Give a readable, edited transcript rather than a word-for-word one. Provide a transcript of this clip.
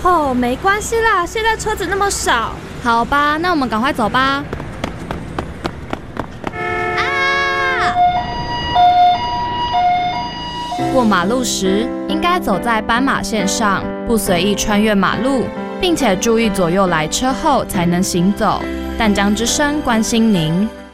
哦，没关系啦，现在车子那么少。 好吧，那我们赶快走吧。过马路时，应该走在斑马线上，不随意穿越马路，并且注意左右来车后才能行走。淡江之声关心您。